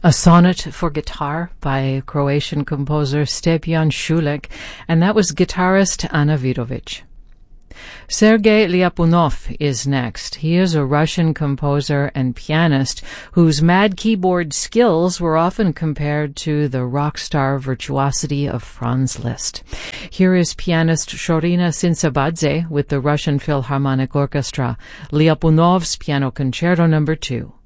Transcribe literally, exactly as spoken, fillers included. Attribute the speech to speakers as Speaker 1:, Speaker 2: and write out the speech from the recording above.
Speaker 1: A sonnet for guitar by Croatian composer Stjepan Šulek, and that was guitarist Ana Vidovic. Sergei Lyapunov is next. He is a Russian composer and pianist whose mad keyboard skills were often compared to the rock star virtuosity of Franz Liszt. Here is pianist Shorina Sinsabadze with the Russian Philharmonic Orchestra, Lyapunov's Piano Concerto Number two.